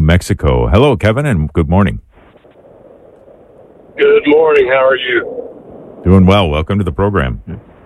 Mexico. Hello, Kevin, and good morning. Good morning. How are you? Doing well. Welcome to the program.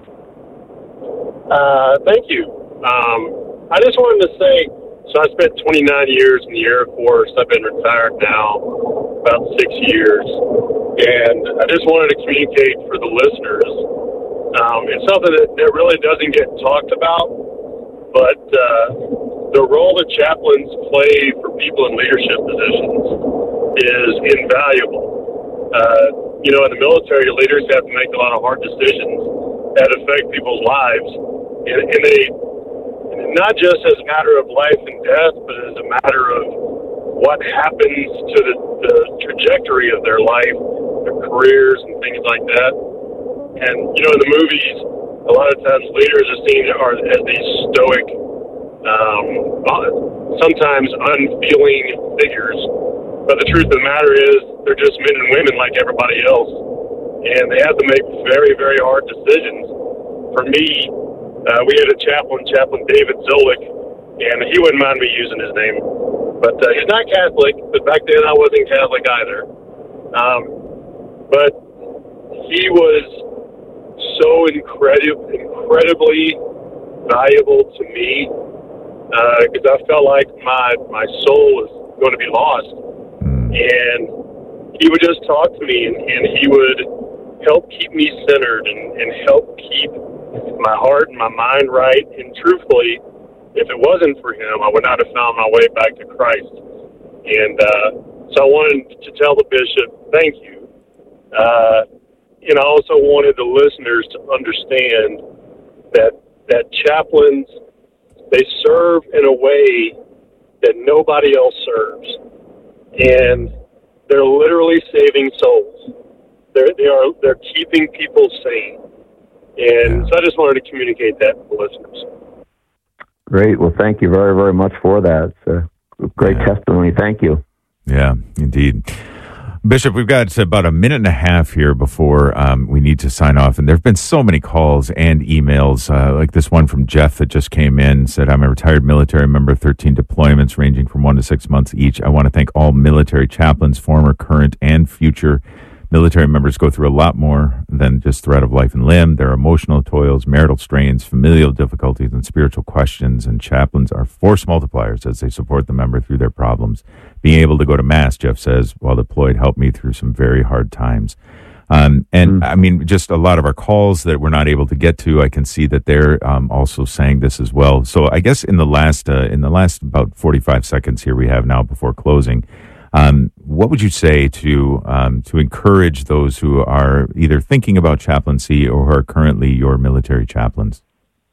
Thank you. I just wanted to say, so I spent 29 years in the Air Force. I've been retired now about 6 years. And I just wanted to communicate for the listeners. It's something that really doesn't get talked about, but the role that chaplains play for people in leadership positions is invaluable. In the military, leaders have to make a lot of hard decisions that affect people's lives, and they not just as a matter of life and death, but as a matter of what happens to the trajectory of their life, their careers, and things like that. And in the movies, a lot of times leaders are seen as these stoic, sometimes unfeeling figures. But the truth of the matter is, they're just men and women like everybody else, and they have to make very, very hard decisions. For me, we had a Chaplain David Zolik, and he wouldn't mind me using his name, but he's not Catholic, but back then I wasn't Catholic either. But he was so incredibly valuable to me, because I felt like my soul was going to be lost. And he would just talk to me, and he would help keep me centered and help keep my heart and my mind right. And truthfully, if it wasn't for him, I would not have found my way back to Christ. And so I wanted to tell the bishop, thank you. And I also wanted the listeners to understand that chaplains, they serve in a way that nobody else serves. And they're literally saving souls. They're keeping people sane. And so I just wanted to communicate that to the listeners. Great. Well, thank you very, very much for that. It's a great testimony. Thank you. Yeah, indeed. Bishop, we've got about a minute and a half here before we need to sign off. And there have been so many calls and emails, like this one from Jeff that just came in, said, I'm a retired military member, 13 deployments ranging from 1 to 6 months each. I want to thank all military chaplains, former, current, and future. Military members go through a lot more than just threat of life and limb. There are emotional toils, marital strains, familial difficulties, and spiritual questions, and chaplains are force multipliers as they support the member through their problems. Being able to go to Mass, Jeff says, while deployed, helped me through some very hard times. I mean, just a lot of our calls that we're not able to get to, I can see that they're also saying this as well. So I guess in the last about 45 seconds here we have now before closing, what would you say to encourage those who are either thinking about chaplaincy or who are currently your military chaplains?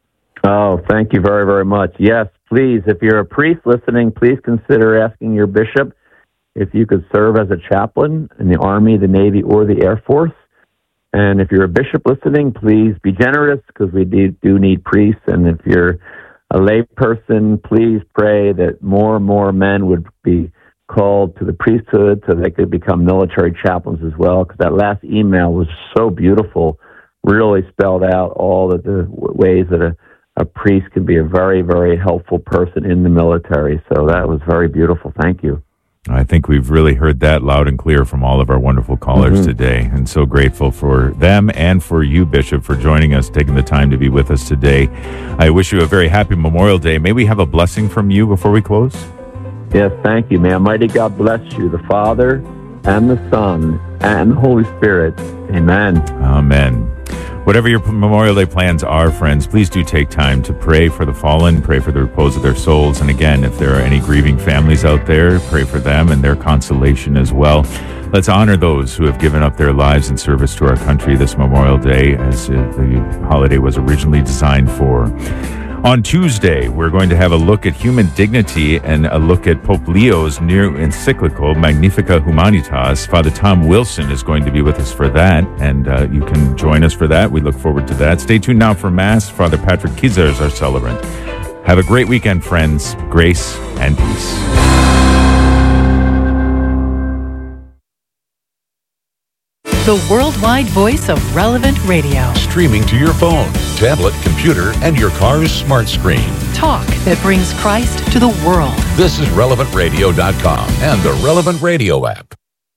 Oh, thank you very, very much. Yes, please, if you're a priest listening, please consider asking your bishop if you could serve as a chaplain in the Army, the Navy, or the Air Force. And if you're a bishop listening, please be generous, because we do need priests. And if you're a lay person, please pray that more and more men would be called to the priesthood so they could become military chaplains as well, because that last email was so beautiful, really spelled out all of the ways that a priest can be a very, very helpful person in the military. So that was very beautiful. Thank you. I think we've really heard that loud and clear from all of our wonderful callers today, and so grateful for them and for you, Bishop, for joining us, taking the time to be with us today. I wish you a very happy Memorial Day. May we have a blessing from you before we close? Yes, thank you. May Almighty God bless you, the Father, and the Son, and the Holy Spirit. Amen. Amen. Whatever your Memorial Day plans are, friends, please do take time to pray for the fallen, pray for the repose of their souls. And again, if there are any grieving families out there, pray for them and their consolation as well. Let's honor those who have given up their lives in service to our country this Memorial Day, as the holiday was originally designed for. On Tuesday, we're going to have a look at human dignity and a look at Pope Leo's new encyclical, Magnificat Humanitas. Father Tom Wilson is going to be with us for that, and you can join us for that. We look forward to that. Stay tuned now for Mass. Father Patrick Kizer is our celebrant. Have a great weekend, friends. Grace and peace. the worldwide voice of Relevant Radio. Streaming to your phone, tablet, computer, and your car's smart screen. Talk that brings Christ to the world. This is RelevantRadio.com and the Relevant Radio app.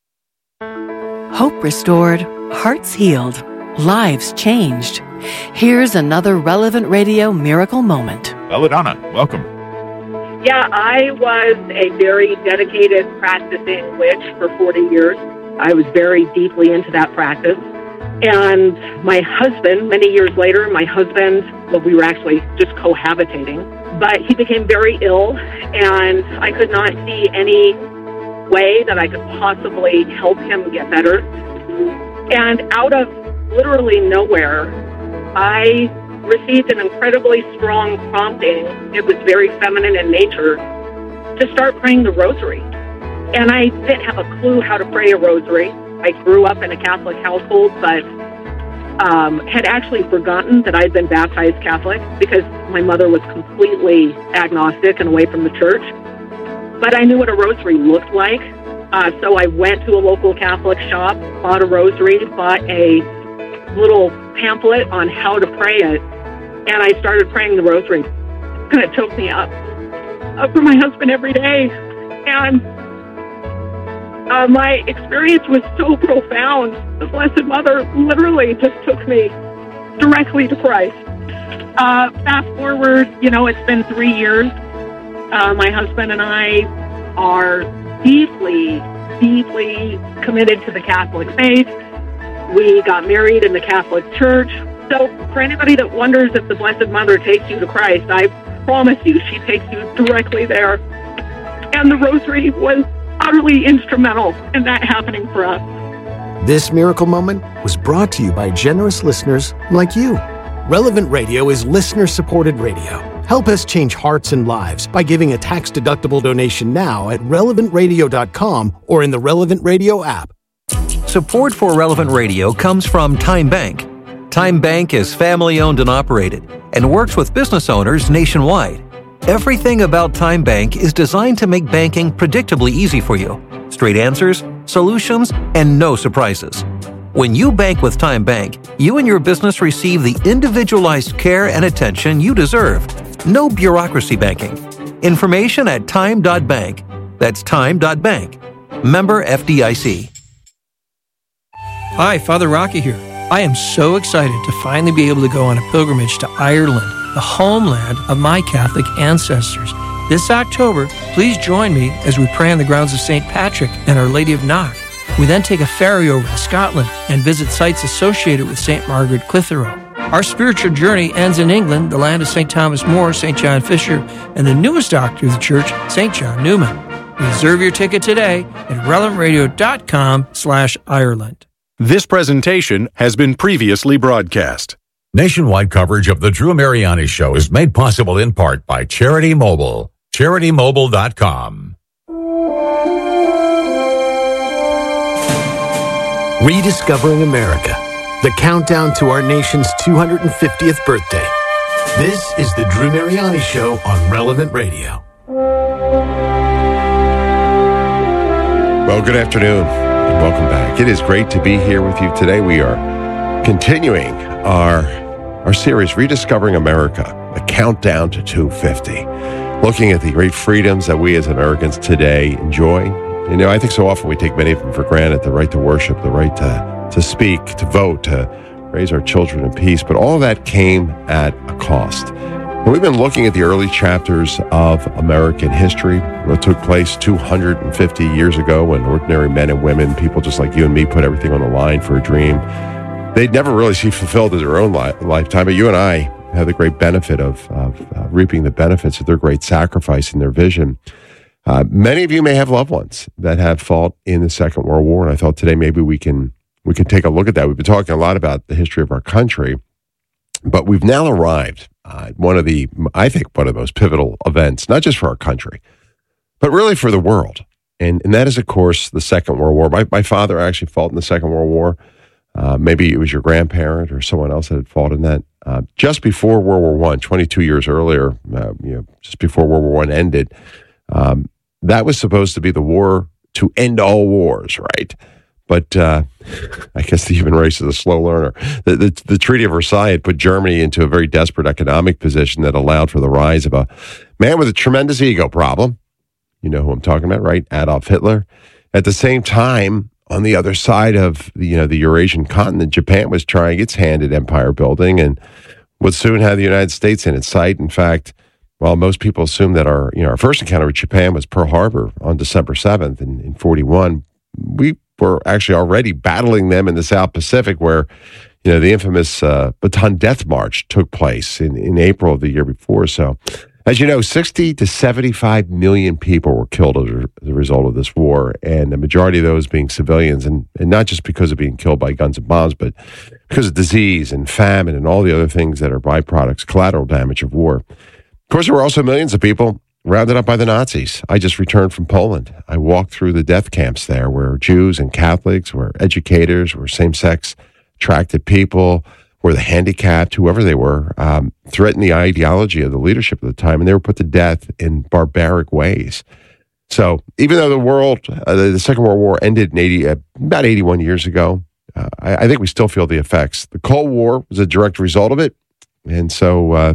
Hope restored, hearts healed, lives changed. Here's another Relevant Radio miracle moment. Belladonna, welcome. Yeah, I was a very dedicated practicing witch for 40 years. I was very deeply into that practice. And my husband, many years later, we were actually just cohabitating, but he became very ill, and I could not see any way that I could possibly help him get better. And out of literally nowhere, I received an incredibly strong prompting. It was very feminine in nature, to start praying the rosary. And I didn't have a clue how to pray a rosary. I grew up in a Catholic household, but had actually forgotten that I'd been baptized Catholic because my mother was completely agnostic and away from the church. But I knew what a rosary looked like. So I went to a local Catholic shop, bought a rosary, bought a little pamphlet on how to pray it, and I started praying the rosary. And it choked me up for my husband every day. And my experience was so profound. The Blessed Mother literally just took me directly to Christ. Fast forward, it's been 3 years. My husband and I are deeply, deeply committed to the Catholic faith. We got married in the Catholic Church. So for anybody that wonders if the Blessed Mother takes you to Christ, I promise you she takes you directly there. And the rosary was utterly instrumental in that happening for us. This miracle moment was brought to you by generous listeners like you. Relevant Radio is listener-supported radio. Help us change hearts and lives by giving a tax-deductible donation now at relevantradio.com or in the Relevant Radio app. Support for Relevant Radio comes from Time Bank. Time Bank is family-owned and operated and works with business owners nationwide. Everything about Time Bank is designed to make banking predictably easy for you. Straight answers, solutions, and no surprises. When you bank with Time Bank, you and your business receive the individualized care and attention you deserve. No bureaucracy banking. Information at time.bank. That's time.bank. Member FDIC. Hi, Father Rocky here. I am so excited to finally be able to go on a pilgrimage to Ireland, the homeland of my Catholic ancestors. This October, please join me as we pray on the grounds of St. Patrick and Our Lady of Knock. We then take a ferry over to Scotland and visit sites associated with St. Margaret Clitheroe. Our spiritual journey ends in England, the land of St. Thomas More, St. John Fisher, and the newest doctor of the church, St. John Newman. Reserve your ticket today at relevantradio.com/Ireland. This presentation has been previously broadcast. Nationwide coverage of the Drew Mariani Show is made possible in part by Charity Mobile. CharityMobile.com. Rediscovering America, the countdown to our nation's 250th birthday. This is the Drew Mariani Show on Relevant Radio. Well, good afternoon and welcome back. It is great to be here with you today. We are continuing our series, Rediscovering America, the countdown to 250, looking at the great freedoms that we as Americans today enjoy. I think so often we take many of them for granted, the right to worship, the right to speak, to vote, to raise our children in peace. But all of that came at a cost. And we've been looking at the early chapters of American history, what took place 250 years ago when ordinary men and women, people just like you and me, put everything on the line for a dream they'd never really see fulfilled in their own lifetime. But you and I have the great benefit of reaping the benefits of their great sacrifice and their vision. Many of you may have loved ones that have fought in the Second World War, and I thought today maybe we can take a look at that. We've been talking a lot about the history of our country, but we've now arrived at one of the most pivotal events, not just for our country, but really for the world. And that is, of course, the Second World War. My father actually fought in the Second World War. Maybe it was your grandparent or someone else that had fought in that. Just before World War I, 22 years earlier, just before World War I ended, that was supposed to be the war to end all wars, right? But I guess the human race is a slow learner. The Treaty of Versailles had put Germany into a very desperate economic position that allowed for the rise of a man with a tremendous ego problem. You know who I'm talking about, right? Adolf Hitler. At the same time, on the other side of the Eurasian continent, Japan was trying its hand at empire building and would soon have the United States in its sight. In fact, while most people assume that our first encounter with Japan was Pearl Harbor on December 7th in 1941, we were actually already battling them in the South Pacific, where the infamous Bataan Death March took place in April of the year before. So, as you know, 60 to 75 million people were killed as a result of this war, and the majority of those being civilians, and not just because of being killed by guns and bombs, but because of disease and famine and all the other things that are byproducts, collateral damage of war. Of course, there were also millions of people rounded up by the Nazis. I just returned from Poland. I walked through the death camps there where Jews and Catholics, where educators, where same-sex attracted people, where the handicapped, whoever they were, threatened the ideology of the leadership at the time, and they were put to death in barbaric ways. So even though the Second World War ended about 81 years ago, I think we still feel the effects. The Cold War was a direct result of it, and so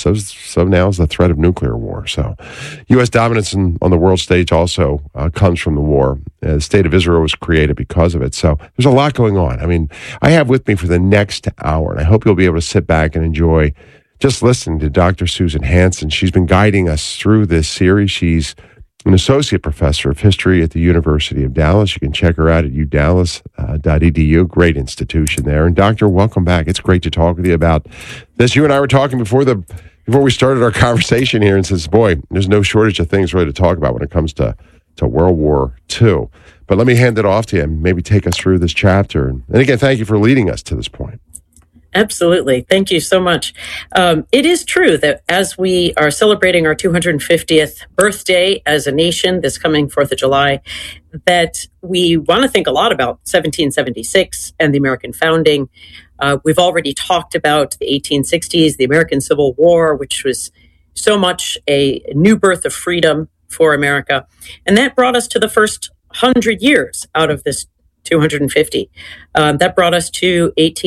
now is the threat of nuclear war. So U.S. dominance on the world stage also comes from the war. The state of Israel was created because of it. So there's a lot going on. I mean, I have with me for the next hour, and I hope you'll be able to sit back and enjoy just listening to Dr. Susan Hansen. She's been guiding us through this series. She's an associate professor of history at the University of Dallas. You can check her out at udallas.edu. Great institution there. And doctor, welcome back. It's great to talk with you about this. You and I were talking before we started our conversation here, and says, boy, there's no shortage of things really to talk about when it comes to World War II. But let me hand it off to you and maybe take us through this chapter. And again, thank you for leading us to this point. Absolutely. Thank you so much. It is true that as we are celebrating our 250th birthday as a nation this coming 4th of July, that we want to think a lot about 1776 and the American founding. We've already talked about the 1860s, the American Civil War, which was so much a new birth of freedom for America. And that brought us to the first 100 years out of this 250. That brought us to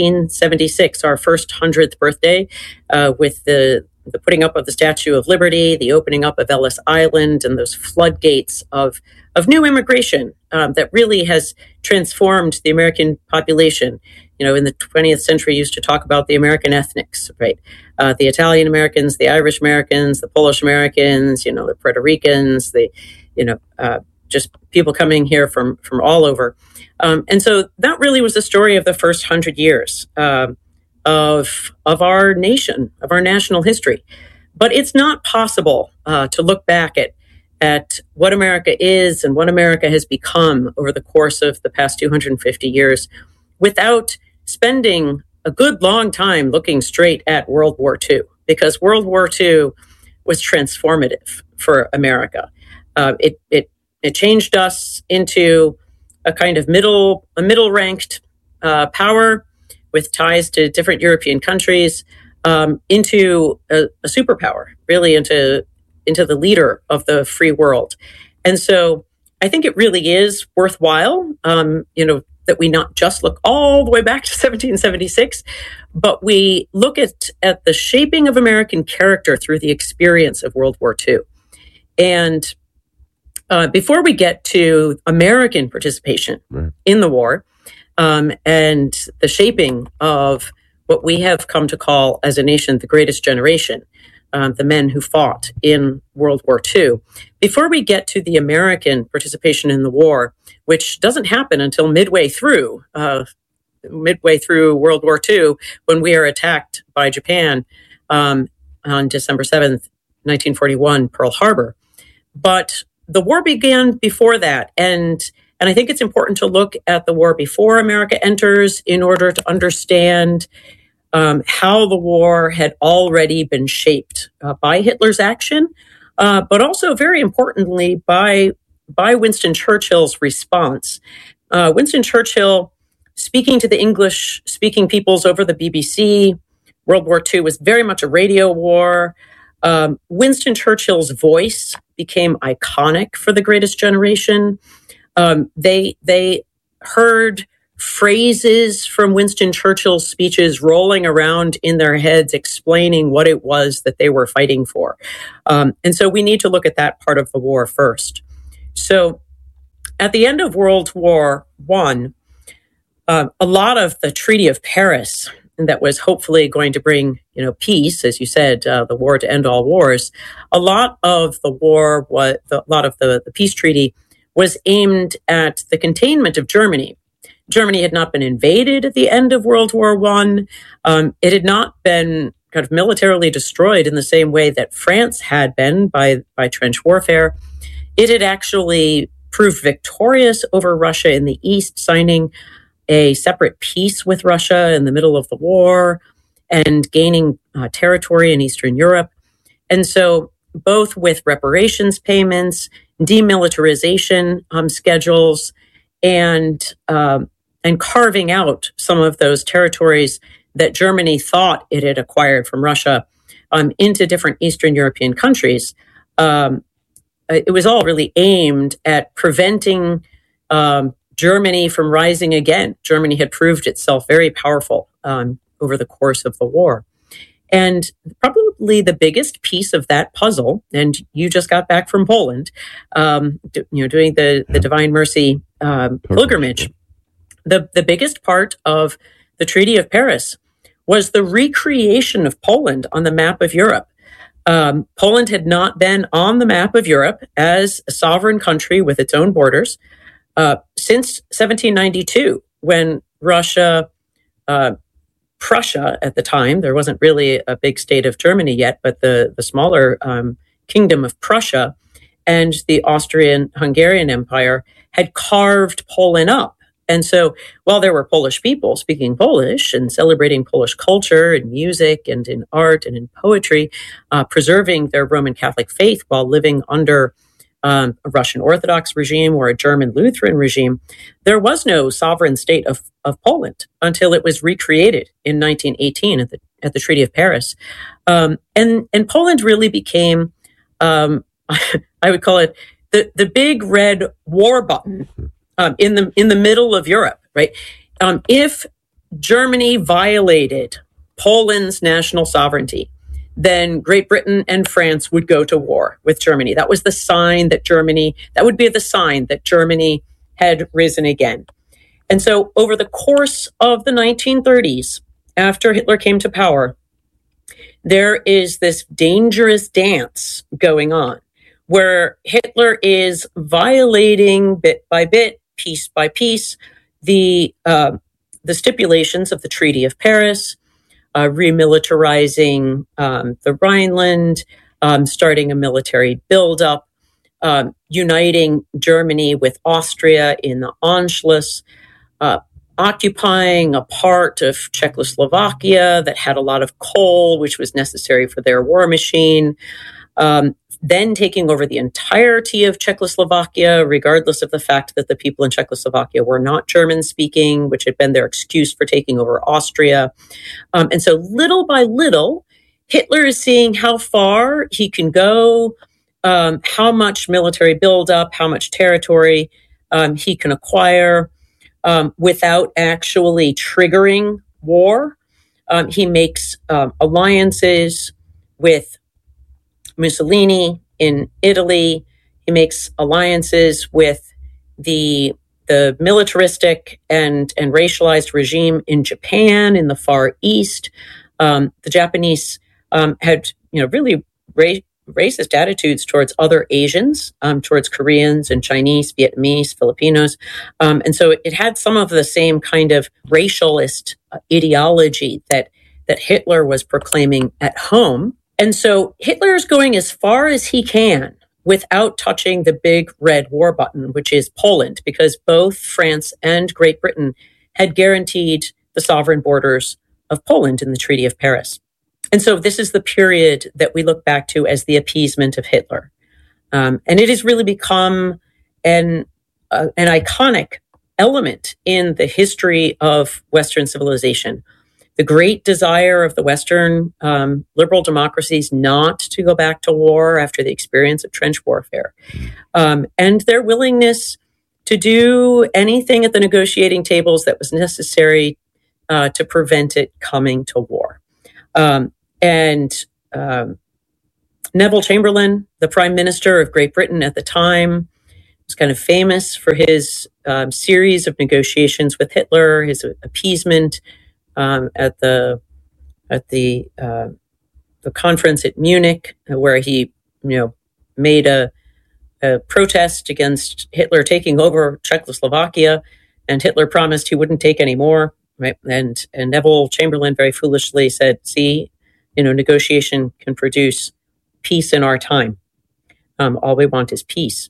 1876, our first 100th birthday, with the putting up of the Statue of Liberty, the opening up of Ellis Island, and those floodgates of new immigration that really has transformed the American population. In the 20th century, used to talk about the American ethnics, right? The Italian Americans, the Irish Americans, the Polish Americans, the Puerto Ricans, just people coming here from all over. And so that really was the story of the first 100 years of our nation, of our national history. But it's not possible to look back at what America is and what America has become over the course of the past 250 years without spending a good long time looking straight at World War II, because World War II was transformative for America. It changed us into a kind of middle-ranked power with ties to different European countries, into a superpower, really into the leader of the free world. And so I think it really is worthwhile, that we not just look all the way back to 1776, but we look at the shaping of American character through the experience of World War II. And before we get to American participation in the war and the shaping of what we have come to call as a nation the greatest generation, the men who fought in World War II, before we get to the American participation in the war, which doesn't happen until midway through World War II, when we are attacked by Japan on December 7th, 1941, Pearl Harbor. But the war began before that, and I think it's important to look at the war before America enters in order to understand how the war had already been shaped by Hitler's action, but also, very importantly, by Winston Churchill's response. Winston Churchill, speaking to the English-speaking peoples over the BBC, World War II was very much a radio war. Winston Churchill's voice became iconic for the greatest generation. They heard phrases from Winston Churchill's speeches rolling around in their heads explaining what it was that they were fighting for. And so we need to look at that part of the war first. So at the end of World War I, a lot of the Treaty of Paris that was hopefully going to bring, peace, as you said, the war to end all wars. A lot of the war, the peace treaty was aimed at the containment of Germany. Germany had not been invaded at the end of World War I. It had not been kind of militarily destroyed in the same way that France had been by trench warfare. It had actually proved victorious over Russia in the East, signing a separate peace with Russia in the middle of the war and gaining territory in Eastern Europe. And so both with reparations payments, demilitarization schedules, and carving out some of those territories that Germany thought it had acquired from Russia into different Eastern European countries, it was all really aimed at preventing Germany from rising again. Germany had proved itself very powerful over the course of the war. And probably the biggest piece of that puzzle, and you just got back from Poland, doing the Divine Mercy pilgrimage. The biggest part of the Treaty of Paris was the recreation of Poland on the map of Europe. Poland had not been on the map of Europe as a sovereign country with its own borders since 1792, when Prussia at the time, there wasn't really a big state of Germany yet, but the smaller kingdom of Prussia and the Austrian-Hungarian Empire had carved Poland up. And so while there were Polish people speaking Polish and celebrating Polish culture and music and in art and in poetry, preserving their Roman Catholic faith while living under a Russian Orthodox regime or a German Lutheran regime, there was no sovereign state of Poland until it was recreated in 1918 at the Treaty of Paris. And Poland really became, I would call it the big red war button in the middle of Europe, right? If Germany violated Poland's national sovereignty, then Great Britain and France would go to war with Germany. That was the sign that would be the sign that Germany had risen again. And so over the course of the 1930s, after Hitler came to power, there is this dangerous dance going on where Hitler is violating bit by bit, piece by piece, the stipulations of the Treaty of Paris, remilitarizing the Rhineland, starting a military buildup, uniting Germany with Austria in the Anschluss, occupying a part of Czechoslovakia that had a lot of coal, which was necessary for their war machine, then taking over the entirety of Czechoslovakia, regardless of the fact that the people in Czechoslovakia were not German-speaking, which had been their excuse for taking over Austria. And so little by little, Hitler is seeing how far he can go, how much military buildup, how much territory he can acquire without actually triggering war. He makes alliances with Mussolini in Italy. He makes alliances with the militaristic and racialized regime in Japan in the Far East. The Japanese had really racist attitudes towards other Asians, towards Koreans and Chinese, Vietnamese, Filipinos. And so it had some of the same kind of racialist ideology that Hitler was proclaiming at home. And so Hitler is going as far as he can without touching the big red war button, which is Poland, because both France and Great Britain had guaranteed the sovereign borders of Poland in the Treaty of Paris. And so this is the period that we look back to as the appeasement of Hitler. And it has really become an iconic element in the history of Western civilization. The great desire of the Western liberal democracies not to go back to war after the experience of trench warfare, and their willingness to do anything at the negotiating tables that was necessary to prevent it coming to war. Neville Chamberlain, the Prime Minister of Great Britain at the time, was kind of famous for his series of negotiations with Hitler, his appeasement at the conference at Munich, where he made a protest against Hitler taking over Czechoslovakia, and Hitler promised he wouldn't take any more. Right, and Neville Chamberlain very foolishly said, "See, negotiation can produce peace in our time. All we want is peace."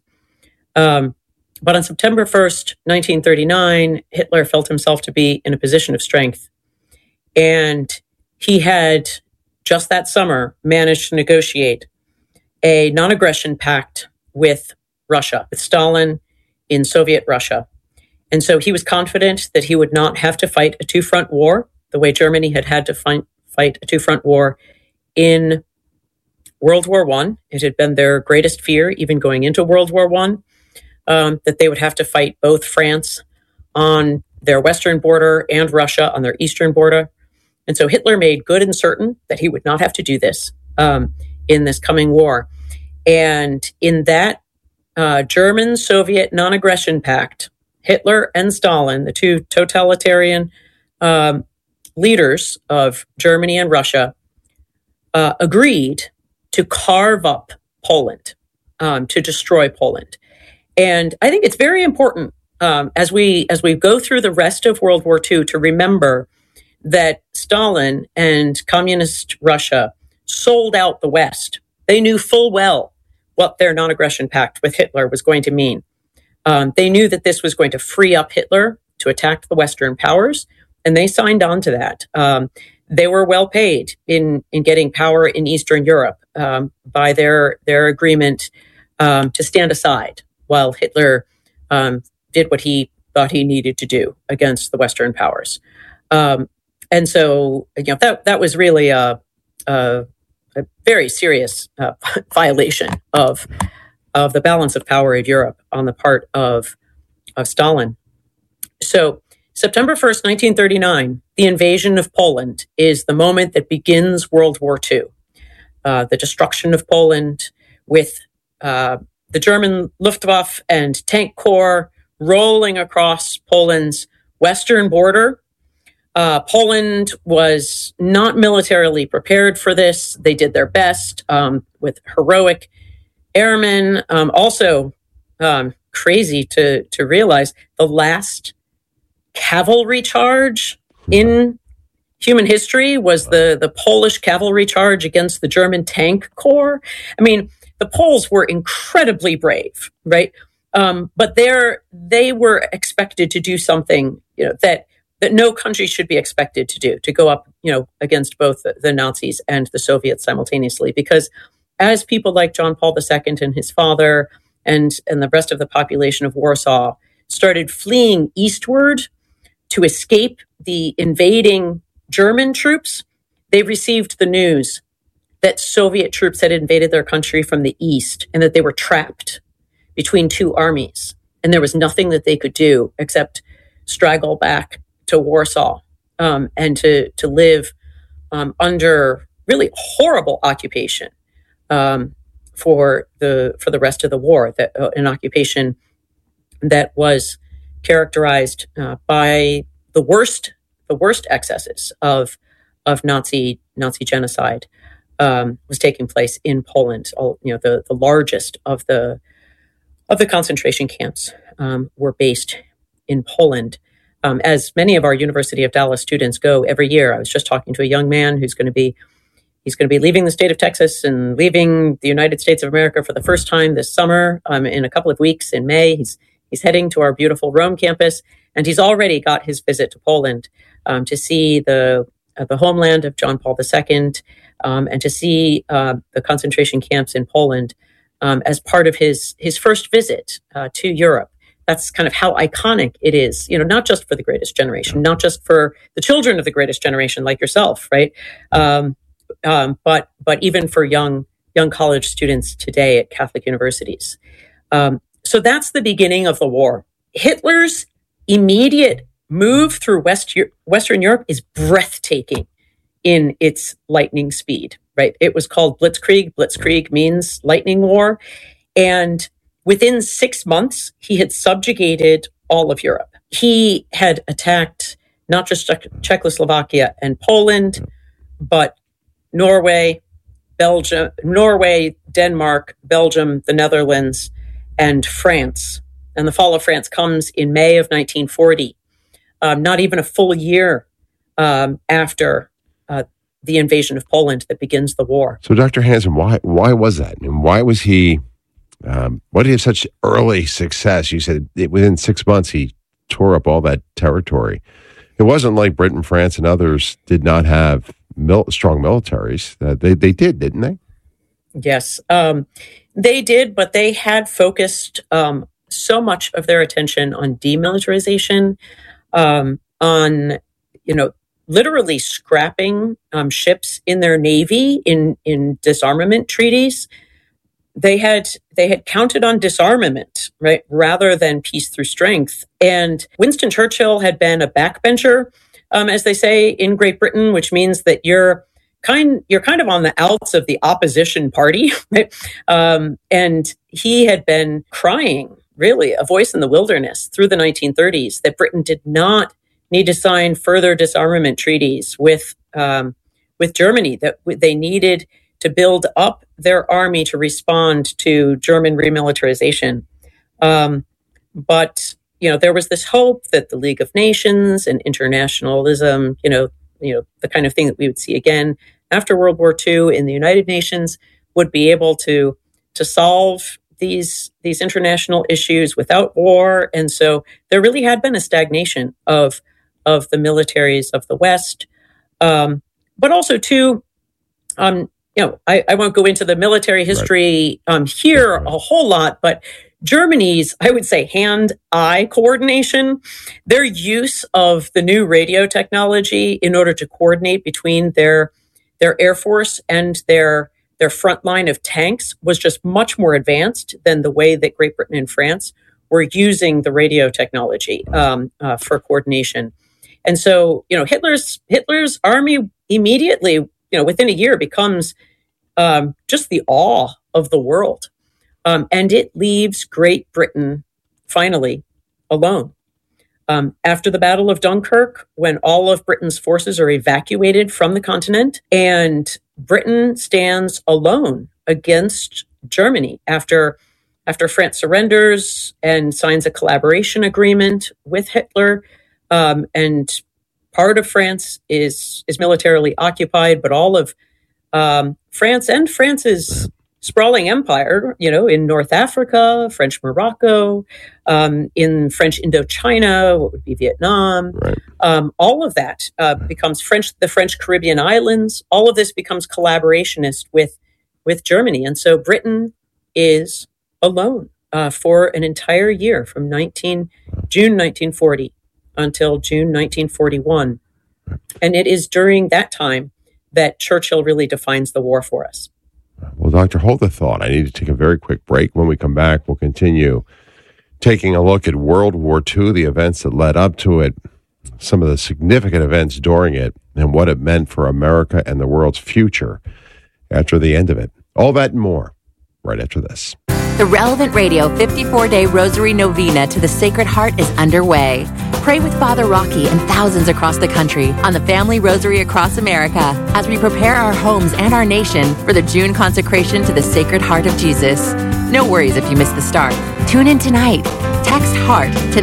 But on September 1st, 1939, Hitler felt himself to be in a position of strength. And he had, just that summer, managed to negotiate a non-aggression pact with Russia, with Stalin in Soviet Russia. And so he was confident that he would not have to fight a two-front war, the way Germany had to fight a two-front war in World War I. It had been their greatest fear, even going into World War I, that they would have to fight both France on their western border and Russia on their eastern border. And so Hitler made good and certain that he would not have to do this in this coming war. And in that German-Soviet non-aggression pact, Hitler and Stalin, the two totalitarian leaders of Germany and Russia, agreed to carve up Poland, to destroy Poland. And I think it's very important as we go through the rest of World War II to remember that Stalin and communist Russia sold out the West. They knew full well what their non-aggression pact with Hitler was going to mean. They knew that this was going to free up Hitler to attack the Western powers, and they signed on to that. They were well paid in getting power in Eastern Europe by their agreement to stand aside while Hitler did what he thought he needed to do against the Western powers. And so, that was really a very serious violation of the balance of power of Europe on the part of Stalin. So September 1st, 1939, the invasion of Poland is the moment that begins World War II. The destruction of Poland with the German Luftwaffe and tank corps rolling across Poland's western border. Poland was not militarily prepared for this. They did their best with heroic airmen. Also, crazy to realize the last cavalry charge in human history was the Polish cavalry charge against the German tank corps. I mean, the Poles were incredibly brave, right? But they were expected to do something, that no country should be expected to do, to go up, against both the Nazis and the Soviets simultaneously. Because as people like John Paul II and his father and the rest of the population of Warsaw started fleeing eastward to escape the invading German troops, they received the news that Soviet troops had invaded their country from the east and that they were trapped between two armies. And there was nothing that they could do except straggle back to Warsaw and to live under really horrible occupation for the rest of the war. An occupation that was characterized by the worst excesses of Nazi genocide was taking place in Poland. The largest of the concentration camps were based in Poland. As many of our University of Dallas students go every year. I was just talking to a young man who's going to be leaving the state of Texas and leaving the United States of America for the first time this summer. In a couple of weeks in May, he's heading to our beautiful Rome campus, and he's already got his visit to Poland to see the homeland of John Paul II and to see the concentration camps in Poland as part of his first visit to Europe. That's kind of how iconic it is, not just for the greatest generation, not just for the children of the greatest generation like yourself, right? But even for young college students today at Catholic universities. So that's the beginning of the war. Hitler's immediate move through Western Europe is breathtaking in its lightning speed, right? It was called Blitzkrieg. Blitzkrieg means lightning war. And within 6 months, he had subjugated all of Europe. He had attacked not just Czechoslovakia and Poland, but Norway, Denmark, Belgium, the Netherlands, and France. And the fall of France comes in May of 1940, not even a full year after the invasion of Poland that begins the war. So, Dr. Hansen, why was that? And why was he? Why did he have such early success? You said within 6 months he tore up all that territory. It wasn't like Britain, France, and others did not have strong militaries. They did, didn't they? Yes, they did, but they had focused so much of their attention on demilitarization, on literally scrapping ships in their navy in disarmament treaties. They had counted on disarmament, right, rather than peace through strength. And Winston Churchill had been a backbencher, as they say in Great Britain, which means that you're kind of on the outs of the opposition party, right? And he had been crying, really, a voice in the wilderness through the 1930s, that Britain did not need to sign further disarmament treaties with Germany, that they needed to build up their army to respond to German remilitarization. But there was this hope that the League of Nations and internationalism, the kind of thing that we would see again after World War II in the United Nations, would be able to solve these international issues without war. And so there really had been a stagnation of the militaries of the West. But also too, I won't go into the military history here a whole lot, but Germany's, I would say, hand-eye coordination, their use of the new radio technology in order to coordinate between their Air Force and their front line of tanks was just much more advanced than the way that Great Britain and France were using the radio technology for coordination. And so, Hitler's army immediately, within a year becomes just the awe of the world. And it leaves Great Britain, finally, alone. After the Battle of Dunkirk, when all of Britain's forces are evacuated from the continent, and Britain stands alone against Germany after France surrenders and signs a collaboration agreement with Hitler, and part of France is militarily occupied, but all of France and France's sprawling empire, in North Africa, French Morocco, in French Indochina, what would be Vietnam, right. All of that becomes the French Caribbean islands. All of this becomes collaborationist with Germany. And so Britain is alone for an entire year from June 1940 until June 1941. And it is during that time that Churchill really defines the war for us. Well, Doctor, hold the thought. I need to take a very quick break. When we come back, we'll continue taking a look at World War II, the events that led up to it, some of the significant events during it, and what it meant for America and the world's future after the end of it. All that and more right after this. The Relevant Radio 54-Day Rosary Novena to the Sacred Heart is underway. Pray with Father Rocky and thousands across the country on the Family Rosary Across America as we prepare our homes and our nation for the June consecration to the Sacred Heart of Jesus. No worries if you miss the start. Tune in tonight. Text HEART to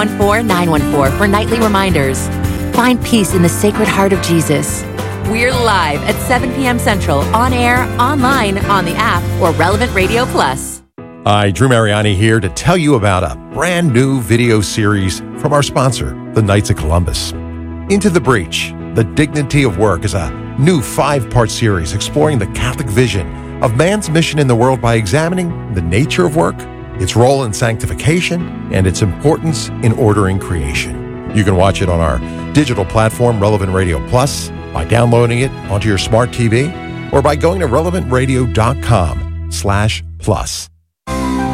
914-914 for nightly reminders. Find peace in the Sacred Heart of Jesus. We're live at 7 p.m. Central, on air, online, on the app, or Relevant Radio Plus. Hi, Drew Mariani here to tell you about a brand new video series from our sponsor, the Knights of Columbus. Into the Breach, The Dignity of Work is a new 5-part series exploring the Catholic vision of man's mission in the world by examining the nature of work, its role in sanctification, and its importance in ordering creation. You can watch it on our digital platform, Relevant Radio Plus, by downloading it onto your smart TV, or by going to relevantradio.com/plus.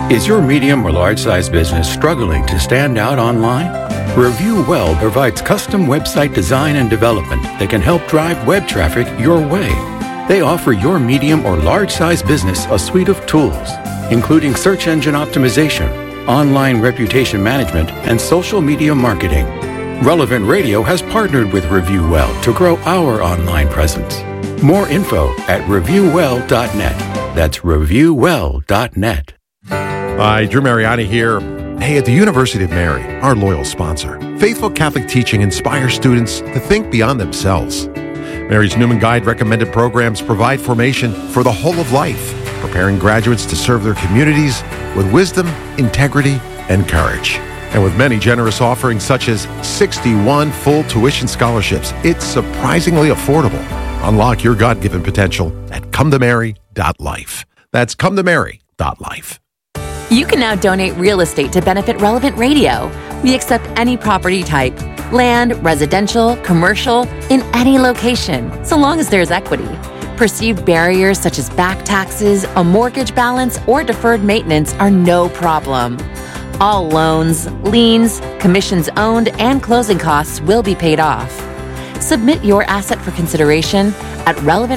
Is your medium or large-size business struggling to stand out online? Review Well provides custom website design and development that can help drive web traffic your way. They offer your medium or large-size business a suite of tools, including search engine optimization, online reputation management, and social media marketing. Relevant Radio has partnered with Review Well to grow our online presence. More info at reviewwell.net. That's reviewwell.net. Hi, Drew Mariani here. Hey, at the University of Mary, our loyal sponsor, faithful Catholic teaching inspires students to think beyond themselves. Mary's Newman Guide recommended programs provide formation for the whole of life, preparing graduates to serve their communities with wisdom, integrity, and courage. And with many generous offerings such as 61 full tuition scholarships, it's surprisingly affordable. Unlock your God-given potential at cometomary.life. That's cometomary.life. You can now donate real estate to benefit Relevant Radio. We accept any property type, land, residential, commercial, in any location, so long as there's equity. Perceived barriers such as back taxes, a mortgage balance, or deferred maintenance are no problem. All loans, liens, commissions owned, and closing costs will be paid off. Submit your asset for consideration at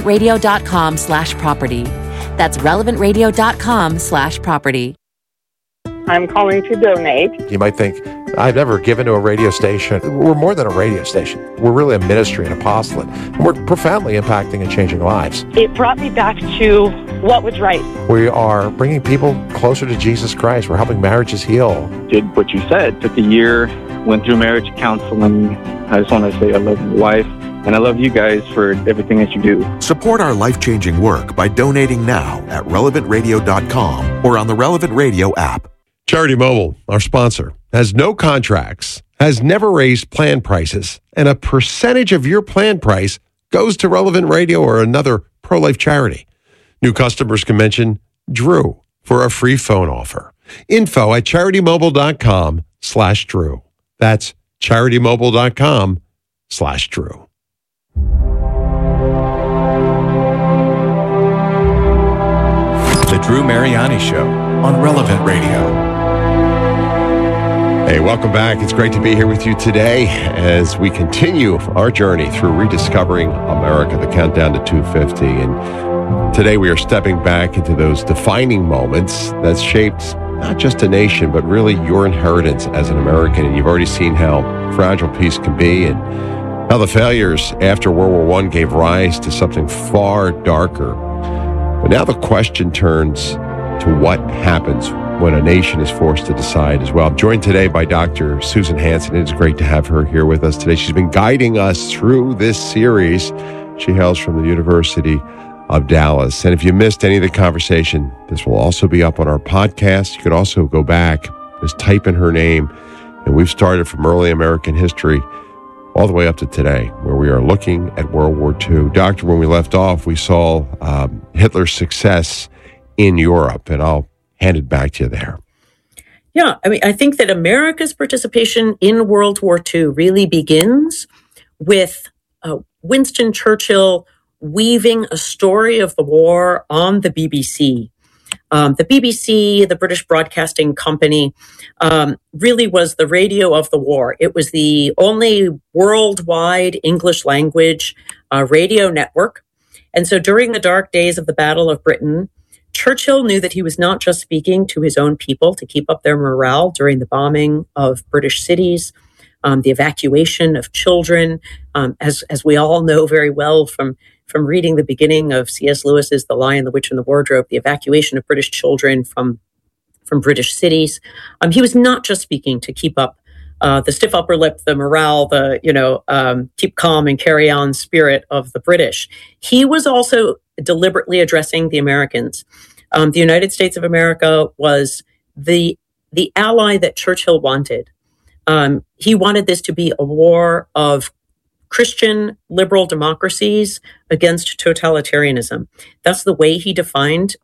relevantradio.com/property. That's relevantradio.com/property. I'm calling to donate. You might think, I've never given to a radio station. We're more than a radio station. We're really a ministry, an apostolate. And we're profoundly impacting and changing lives. It brought me back to what was right. We are bringing people closer to Jesus Christ. We're helping marriages heal. Did what you said. Took a year, went through marriage counseling. I just want to say I love my wife. And I love you guys for everything that you do. Support our life-changing work by donating now at relevantradio.com or on the Relevant Radio app. Charity Mobile, our sponsor, has no contracts, has never raised plan prices, and a percentage of your plan price goes to Relevant Radio or another pro-life charity. New customers can mention Drew for a free phone offer. Info at CharityMobile.com/Drew. That's CharityMobile.com/Drew. The Drew Mariani Show on Relevant Radio. Hey, welcome back. It's great to be here with you today as we continue our journey through rediscovering America, the countdown to 250. And today we are stepping back into those defining moments that shaped not just a nation, but really your inheritance as an American. And you've already seen how fragile peace can be and how the failures after World War I gave rise to something far darker. But now the question turns to what happens when a nation is forced to decide as well. I'm joined today by Dr. Susan Hansen. It's great to have her here with us today. She's been guiding us through this series. She hails from the University of Dallas. And if you missed any of the conversation, this will also be up on our podcast. You could also go back, just type in her name, and we've started from early American history all the way up to today, where we are looking at World War II. Doctor, when we left off, we saw Hitler's success in Europe, and I'll hand it back to you there. Yeah, I mean, I think that America's participation in World War II really begins with Winston Churchill weaving a story of the war on the BBC. The BBC, the British Broadcasting Company, really was the radio of the war. It was the only worldwide English language radio network. And so during the dark days of the Battle of Britain, Churchill knew that he was not just speaking to his own people to keep up their morale during the bombing of British cities, the evacuation of children, as we all know very well from reading the beginning of C.S. Lewis's The Lion, the Witch, and the Wardrobe, the evacuation of British children from British cities. He was not just speaking to keep up the stiff upper lip, the morale, keep calm and carry on spirit of the British. He was also deliberately addressing the Americans. The United States of America was the ally that Churchill wanted. He wanted this to be a war of Christian liberal democracies against totalitarianism. That's the way he defined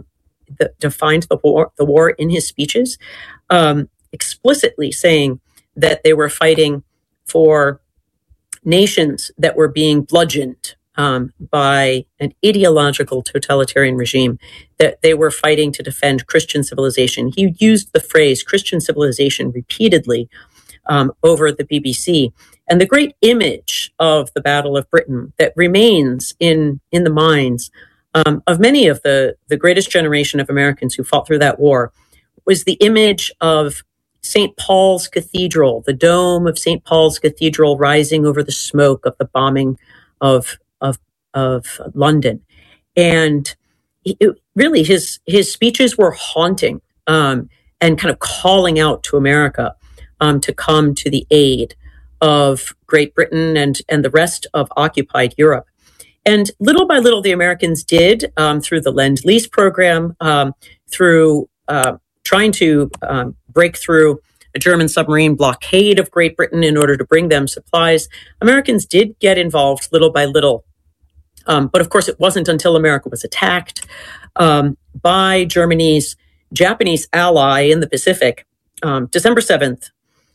the war in his speeches, explicitly saying that they were fighting for nations that were being bludgeoned by an ideological totalitarian regime that they were fighting to defend Christian civilization. He used the phrase Christian civilization repeatedly over the BBC. And the great image of the Battle of Britain that remains in the minds of many of the greatest generation of Americans who fought through that war was the image of St. Paul's Cathedral, the dome of St. Paul's Cathedral rising over the smoke of the bombing of London. And really his speeches were haunting and kind of calling out to America to come to the aid of Great Britain and the rest of occupied Europe. And little by little, the Americans did through the Lend-Lease program, through trying to break through a German submarine blockade of Great Britain in order to bring them supplies. Americans did get involved little by little. But of course, it wasn't until America was attacked by Germany's Japanese ally in the Pacific, December 7th,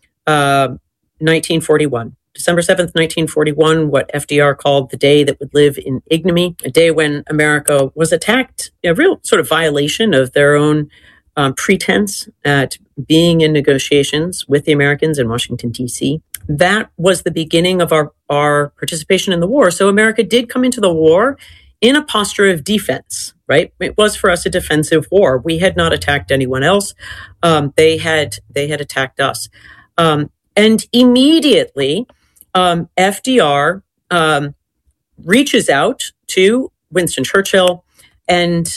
1941. December 7th, 1941, what FDR called the day that would live in ignominy, a day when America was attacked, a real sort of violation of their own pretense at being in negotiations with the Americans in Washington, D.C. That was the beginning of our participation in the war. So America did come into the war in a posture of defense, right? It was for us a defensive war. We had not attacked anyone else. They had attacked us. And immediately, FDR reaches out to Winston Churchill and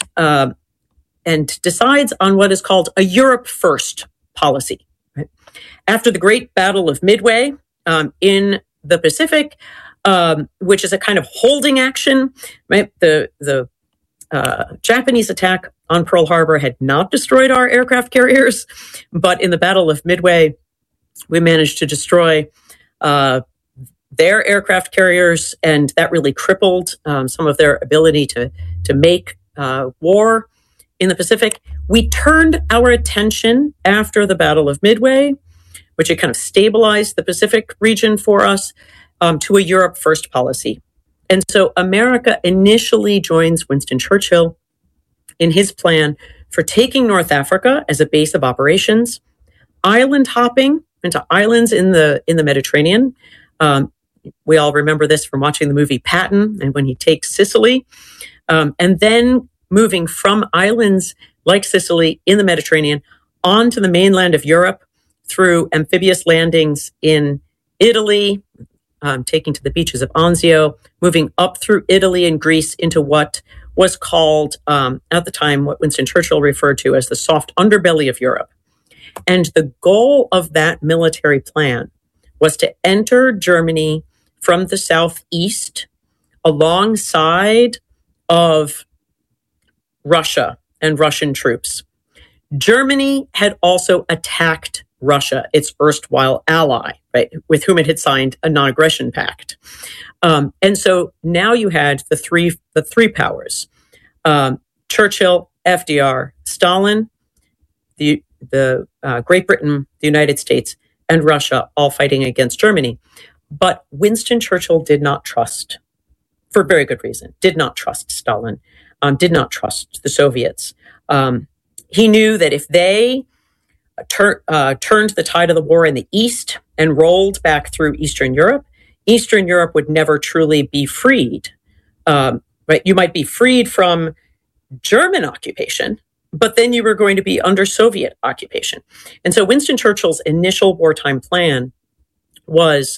decides on what is called a Europe First policy. Right? After the Great Battle of Midway in the Pacific, which is a kind of holding action, right? The Japanese attack on Pearl Harbor had not destroyed our aircraft carriers, but in the Battle of Midway, we managed to destroy their aircraft carriers, and that really crippled some of their ability to make war in the Pacific. We turned our attention after the Battle of Midway, which had kind of stabilized the Pacific region for us, to a Europe First policy. And so America initially joins Winston Churchill in his plan for taking North Africa as a base of operations, island hopping into islands in the Mediterranean. We all remember this from watching the movie Patton, and when he takes Sicily, and then moving from islands like Sicily in the Mediterranean onto the mainland of Europe through amphibious landings in Italy, taking to the beaches of Anzio, moving up through Italy and Greece into what was called, at the time, what Winston Churchill referred to as the soft underbelly of Europe. And the goal of that military plan was to enter Germany from the southeast alongside of Russia and Russian troops. Germany had also attacked Russia, its erstwhile ally, right, with whom it had signed a non-aggression pact. And so now you had the three powers, Churchill, FDR, Stalin, the Great Britain, the United States, and Russia all fighting against Germany. But Winston Churchill did not trust, for very good reason, did not trust Stalin, did not trust the Soviets. He knew that if they turned the tide of the war in the East and rolled back through Eastern Europe would never truly be freed. Right? You might be freed from German occupation, but then you were going to be under Soviet occupation. And so Winston Churchill's initial wartime plan was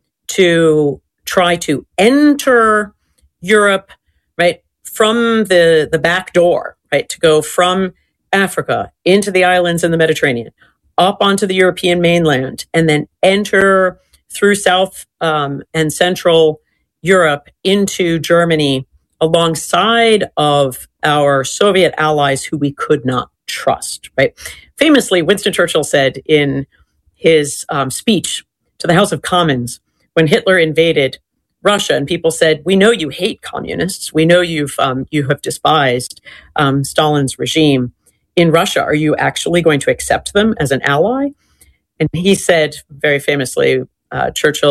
to try to enter Europe, right, from the back door, right, to go from Africa into the islands in the Mediterranean, up onto the European mainland, and then enter through South and Central Europe into Germany alongside of our Soviet allies who we could not trust, right? Famously, Winston Churchill said in his speech to the House of Commons when Hitler invaded Russia, and people said, "We know you hate communists. We know you have despised Stalin's regime in Russia. Are you actually going to accept them as an ally?" And he said, very famously, Churchill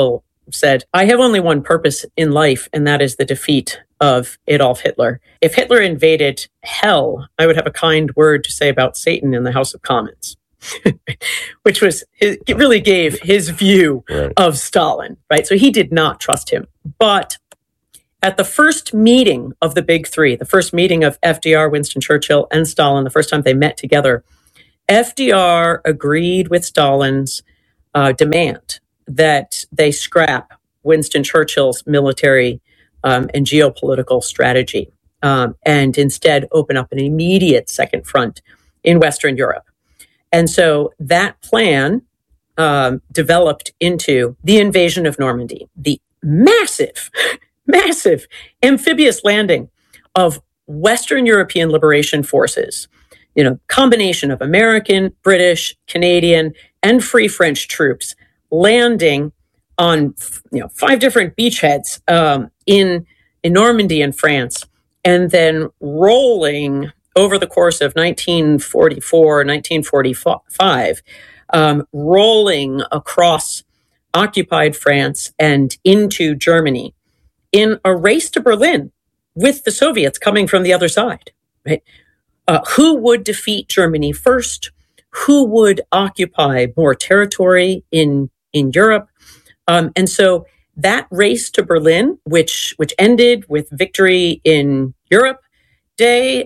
said, I have only one purpose in life, and that is the defeat of Adolf Hitler. If Hitler invaded hell, I would have a kind word to say about Satan in the House of Commons, which was, it really gave his view of Stalin, right? So he did not trust him. But at the first meeting of the big three, the first meeting of FDR, Winston Churchill, and Stalin, the first time they met together, FDR agreed with Stalin's demand that they scrap Winston Churchill's military and geopolitical strategy and instead open up an immediate second front in Western Europe. And so that plan developed into the invasion of Normandy, the massive amphibious landing of Western European liberation forces, combination of American, British, Canadian, and Free French troops landing on 5 different beachheads in Normandy in France, and then rolling over the course of 1944, 1945, rolling across occupied France and into Germany in a race to Berlin with the Soviets coming from the other side, right? Who would defeat Germany first? Who would occupy more territory in Europe? And so that race to Berlin, which ended with victory in Europe Day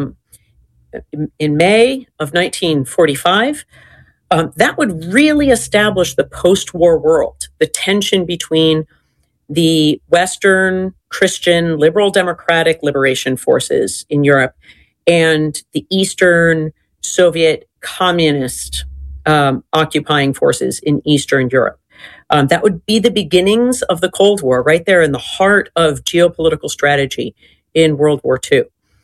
in May of 1945, that would really establish the post-war world, the tension between the Western Christian liberal democratic liberation forces in Europe and the Eastern Soviet communist occupying forces in Eastern Europe. That would be the beginnings of the Cold War, right there in the heart of geopolitical strategy in World War II.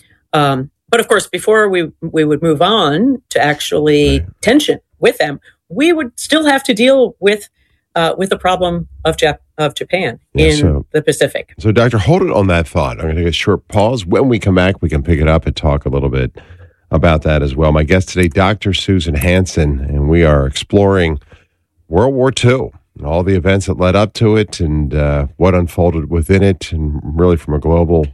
But of course, before we would move on to actually tension with them, we would still have to deal with the problem of Japan in the Pacific. So, Doctor, hold it on that thought. I'm going to take a short pause. When we come back, we can pick it up and talk a little bit about that as well. My guest today, Dr. Susan Hansen, and we are exploring World War II and all the events that led up to it and what unfolded within it, and really from a global,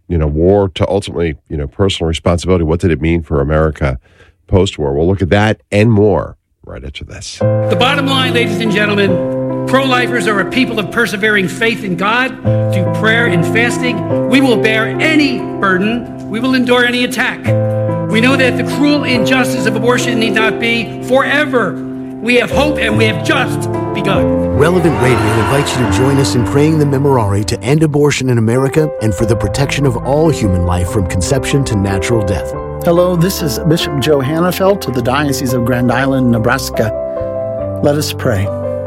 war to ultimately, personal responsibility. What did it mean for America post-war? We'll look at that and more right after this. The bottom line, ladies and gentlemen, pro-lifers are a people of persevering faith in God, through prayer and fasting. We will bear any burden. We will endure any attack. We know that the cruel injustice of abortion need not be forever. We have hope, and we have just begun. Relevant Radio invites you to join us in praying the Memorare to end abortion in America and for the protection of all human life from conception to natural death. Hello, this is Bishop Joe Hannafelt of the Diocese of Grand Island, Nebraska. Let us pray.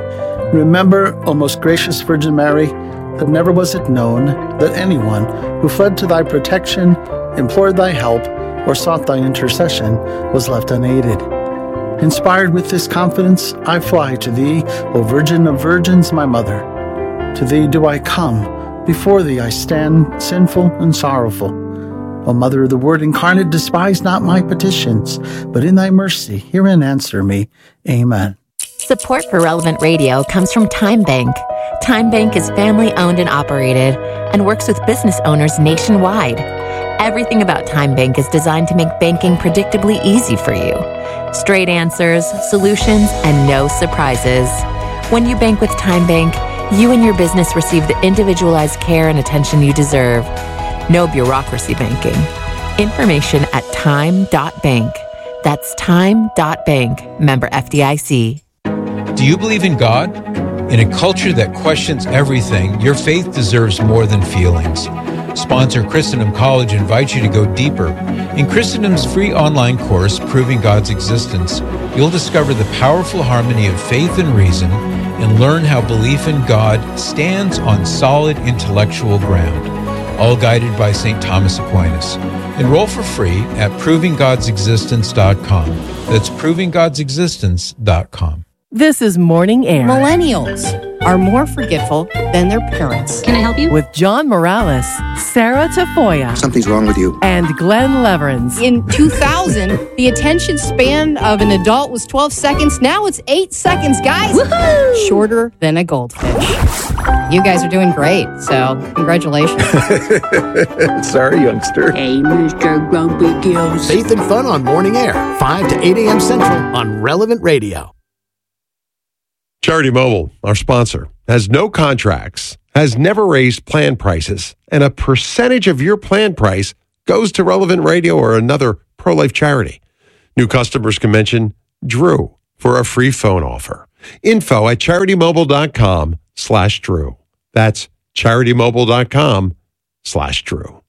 Remember, O most gracious Virgin Mary, that never was it known that anyone who fled to thy protection, implored thy help, or sought thy intercession was left unaided. Inspired with this confidence, I fly to thee, O Virgin of Virgins, my mother. To thee do I come, before thee I stand, sinful and sorrowful. O Mother of the Word incarnate, despise not my petitions, but in thy mercy hear and answer me. Amen. Support for Relevant Radio comes from Time Bank. Time Bank is family-owned and operated and works with business owners nationwide. Everything about Time Bank is designed to make banking predictably easy for you. Straight answers, solutions, and no surprises. When you bank with Time Bank, you and your business receive the individualized care and attention you deserve. No bureaucracy banking. Information at time.bank. That's time.bank. Member FDIC. Do you believe in God? In a culture that questions everything, your faith deserves more than feelings. Sponsor Christendom College invites you to go deeper. In Christendom's free online course, Proving God's Existence, you'll discover the powerful harmony of faith and reason and learn how belief in God stands on solid intellectual ground, all guided by St. Thomas Aquinas. Enroll for free at provinggodsexistence.com. That's provinggodsexistence.com. This is Morning Air. Millennials, are more forgetful than their parents. Can I help you? With John Morales, Sarah Tafoya, Something's wrong with you. and Glenn Leverins. In 2000, the attention span of an adult was 12 seconds. Now it's 8 seconds, guys. Woohoo! Shorter than a goldfish. You guys are doing great, so congratulations. Sorry, youngster. Hey, Mr. Grumpy Gills. Faith and Fun on Morning Air, 5 to 8 a.m. Central on Relevant Radio. Charity Mobile, our sponsor, has no contracts, has never raised plan prices, and a percentage of your plan price goes to Relevant Radio or another pro-life charity. New customers can mention Drew for a free phone offer. Info at CharityMobile.com/Drew. That's CharityMobile.com/Drew.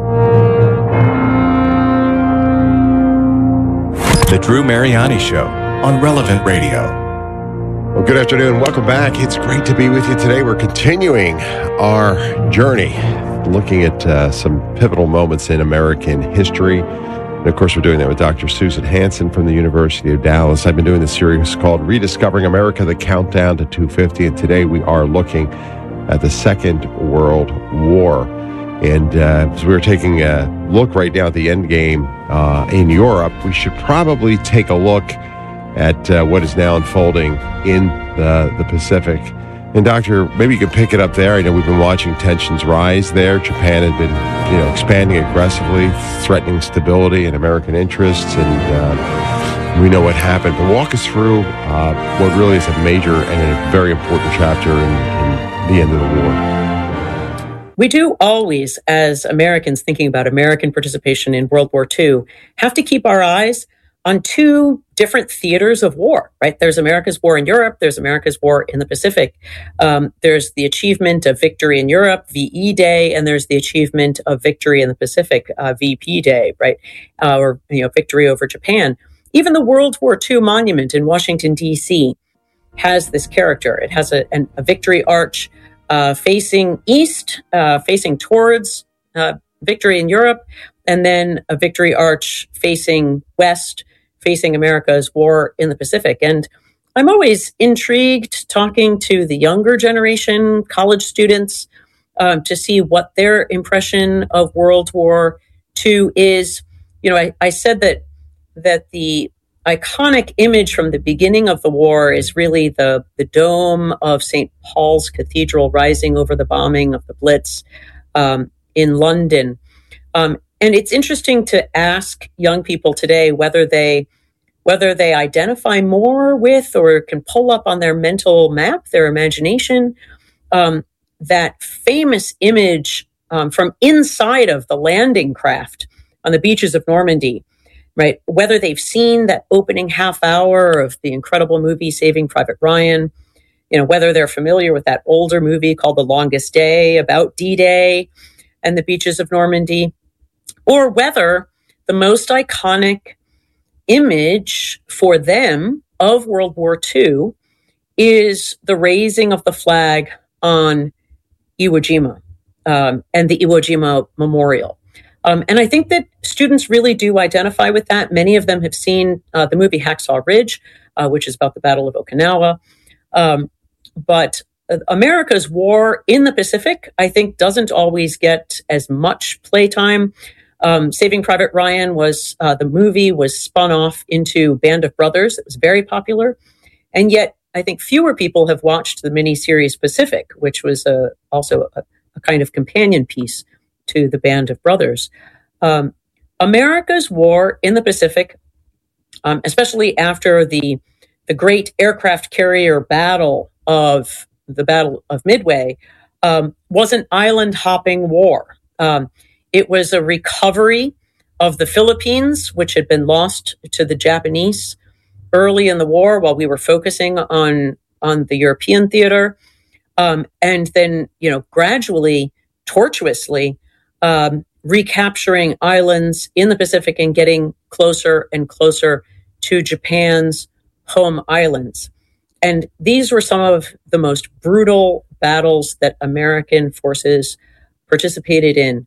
The Drew Mariani Show on Relevant Radio. Well, good afternoon. Welcome back. It's great to be with you today. We're continuing our journey, looking at some pivotal moments in American history. And of course, we're doing that with Dr. Susan Hansen from the University of Dallas. I've been doing this series called Rediscovering America, the Countdown to 250. And today we are looking at the Second World War. And as we were taking a look right now at the end game in Europe, we should probably take a look at what is now unfolding in the Pacific. And Doctor, maybe you can pick it up there. I know we've been watching tensions rise there. Japan had been, expanding aggressively, threatening stability and American interests, and we know what happened. But walk us through what really is a major and a very important chapter in the end of the war. We do always, as Americans thinking about American participation in World War II, have to keep our eyes on two different theaters of war, right? There's America's war in Europe. There's America's war in the Pacific. There's the achievement of victory in Europe, VE Day, and there's the achievement of victory in the Pacific, VP Day, right? Or victory over Japan. Even the World War II monument in Washington, D.C. has this character. It has a victory arch facing east, facing towards victory in Europe, and then a victory arch facing west, facing America's war in the Pacific. And I'm always intrigued talking to the younger generation, college students, to see what their impression of World War II is. I said that the iconic image from the beginning of the war is really the dome of St. Paul's Cathedral rising over the bombing of the Blitz in London. And it's interesting to ask young people today whether they identify more with or can pull up on their mental map, their imagination, that famous image from inside of the landing craft on the beaches of Normandy, right? Whether they've seen that opening half hour of the incredible movie Saving Private Ryan, whether they're familiar with that older movie called The Longest Day about D-Day and the beaches of Normandy, or whether the most iconic image for them of World War II is the raising of the flag on Iwo Jima and the Iwo Jima Memorial. And I think that students really do identify with that. Many of them have seen the movie Hacksaw Ridge, which is about the Battle of Okinawa. But America's war in the Pacific, I think, doesn't always get as much playtime. Saving Private Ryan the movie was spun off into Band of Brothers. It was very popular. And yet, I think fewer people have watched the miniseries Pacific, which was also a kind of companion piece to the Band of Brothers. America's war in the Pacific, especially after the great aircraft carrier battle of the Battle of Midway, was an island hopping war. It was a recovery of the Philippines, which had been lost to the Japanese early in the war while we were focusing on the European theater. And then, gradually, tortuously, recapturing islands in the Pacific and getting closer and closer to Japan's home islands. And these were some of the most brutal battles that American forces participated in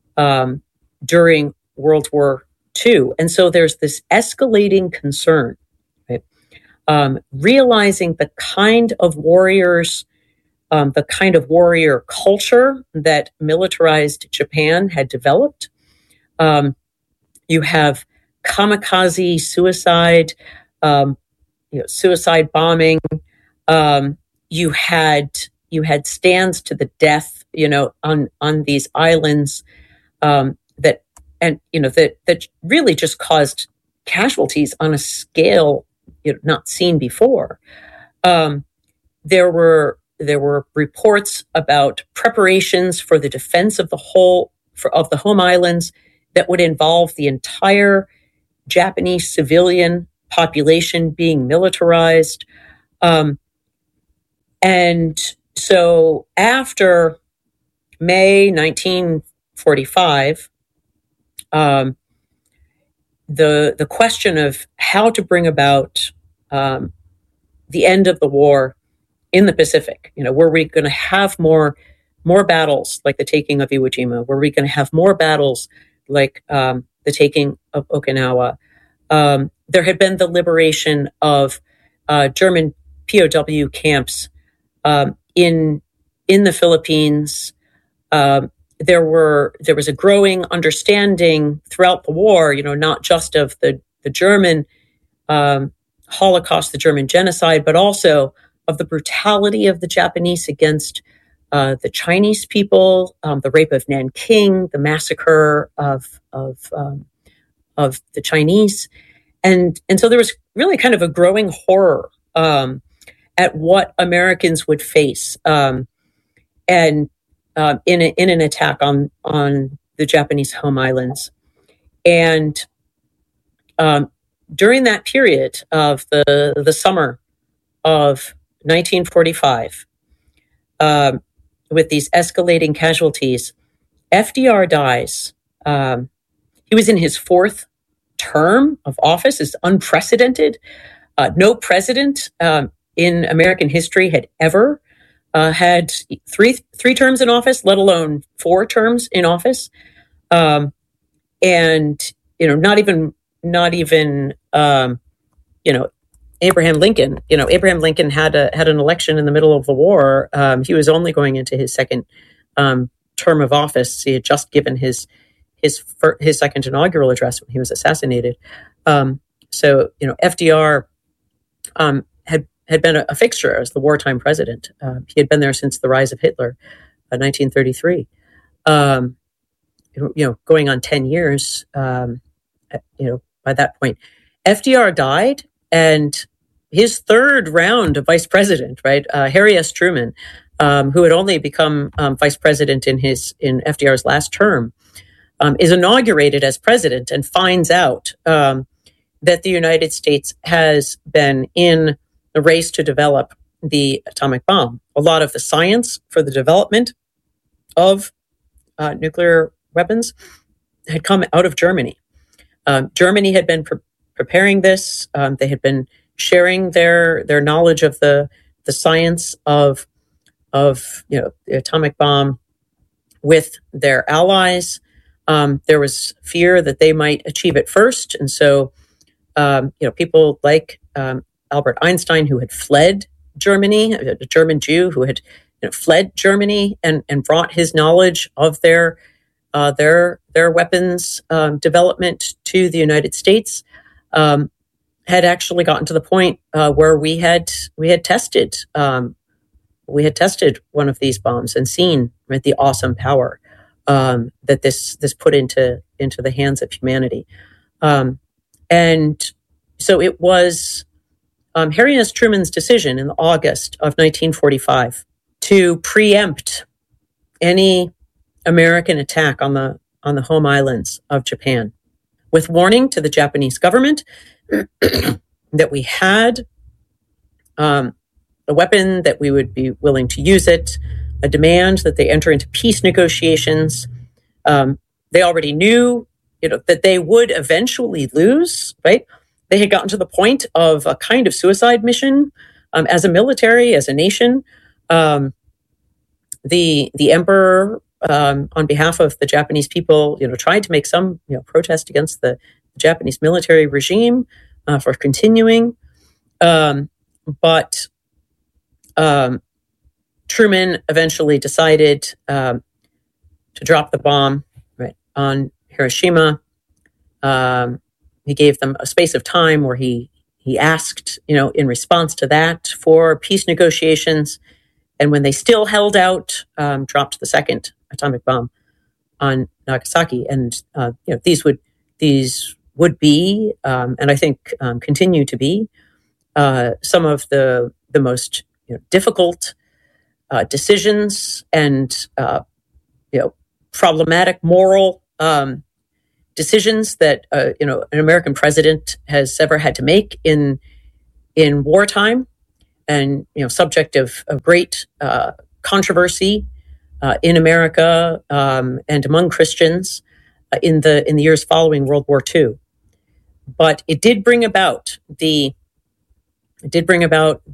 during World War II. And so there's this escalating concern, right? Realizing the kind of warriors the kind of warrior culture that militarized Japan had developed. You have kamikaze suicide, suicide bombing. You had stands to the death, on these islands that really just caused casualties on a scale not seen before. There were reports about preparations for the defense of the home islands that would involve the entire Japanese civilian population being militarized. And so after May 1945, the question of how to bring about the end of the war in the Pacific, were we going to have more battles like the taking of Iwo Jima? Were we going to have more battles like the taking of Okinawa? There had been the liberation of German POW camps in the Philippines. There was a growing understanding throughout the war, not just of the German Holocaust, the German genocide, but also of the brutality of the Japanese against the Chinese people, the rape of Nanking, the massacre of the Chinese, and so there was really kind of a growing horror at what Americans would face, and in an attack on the Japanese home islands, and during that period of the summer of 1945, with these escalating casualties, FDR dies. He was in his fourth term of office. It's unprecedented. No president in American history had ever had three terms in office, let alone 4 terms in office. And not even Abraham Lincoln. Abraham Lincoln had an election in the middle of the war. He was only going into his second term of office. He had just given his second inaugural address when he was assassinated. So FDR had been a fixture as the wartime president. He had been there since the rise of Hitler, 1933. Going on 10 years. By that point, FDR died, and his third round of vice president, right, Harry S. Truman, who had only become vice president in FDR's last term, is inaugurated as president and finds out that the United States has been in the race to develop the atomic bomb. A lot of the science for the development of nuclear weapons had come out of Germany. Germany had been preparing this. They had been sharing their knowledge of the science of the atomic bomb with their allies. There was fear that they might achieve it first, and so people like Albert Einstein, who had fled Germany, a German Jew who had fled Germany and brought his knowledge of their weapons development to the United States, had actually gotten to the point where we had tested one of these bombs and seen, right, the awesome power that this put into the hands of humanity, and so it was Harry S. Truman's decision in August of 1945 to preempt any American attack on the home islands of Japan, with warning to the Japanese government that we had a weapon, that we would be willing to use it, a demand that they enter into peace negotiations. They already knew, that they would eventually lose, right? They had gotten to the point of a kind of suicide mission as a military, as a nation. The emperor, on behalf of the Japanese people, tried to make some, protest against the Japanese military regime for continuing, but Truman eventually decided to drop the bomb on Hiroshima. He gave them a space of time where he asked, in response to that, for peace negotiations. And when they still held out, dropped the second atomic bomb on Nagasaki. And these would be, and I think continue to be, some of the most difficult decisions and problematic moral decisions that an American president has ever had to make in wartime, and subject of great controversy in America and among Christians in the years following World War II. But it did bring about the